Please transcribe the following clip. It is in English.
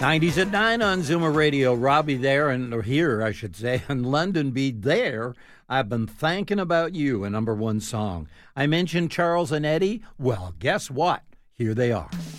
90s at 9 on Zoomer Radio. Robbie there, or here, I should say, and London Beat there. I've been thinking about you, a number one song. I mentioned Charles and Eddie. Well, guess what? Here they are.